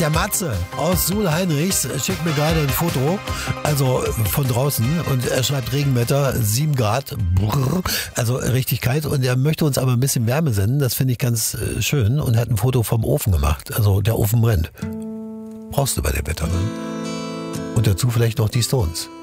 Der Matze aus Suhl-Heinrichs schickt mir gerade ein Foto, also von draußen, und er schreibt Regenwetter, 7 Grad, brrr, also richtig kalt, und er möchte uns aber ein bisschen Wärme senden, das finde ich ganz schön, und hat ein Foto vom Ofen gemacht, also der Ofen brennt. Brauchst du bei dem Wetter, ne? Und dazu vielleicht noch die Stones.